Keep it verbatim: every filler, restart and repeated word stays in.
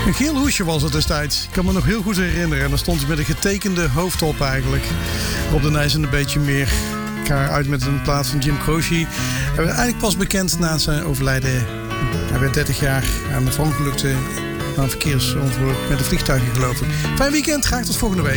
Een geel hoesje was het destijds. Ik kan me nog heel goed herinneren. En dan stond hij met een getekende hoofd op eigenlijk. Op de Nijs en een beetje meer. Elkaar uit met een plaat van Jim Croce. Hij werd eigenlijk pas bekend na zijn overlijden. Hij werd dertig jaar aan de verongelukte na een verkeersongeluk met een vliegtuig geloof ik. Fijn weekend, graag tot volgende week.